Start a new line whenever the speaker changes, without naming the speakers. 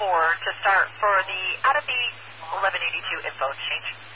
to start for the out of the 1182 info exchange.